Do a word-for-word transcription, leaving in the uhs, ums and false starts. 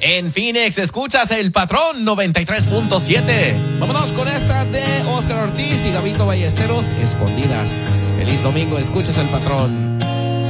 En Phoenix, escuchas El Patrón noventa y tres punto siete. Vámonos con esta de Oscar Ortiz y Gabito Ballesteros, Escondidas. Feliz domingo, escuchas El Patrón.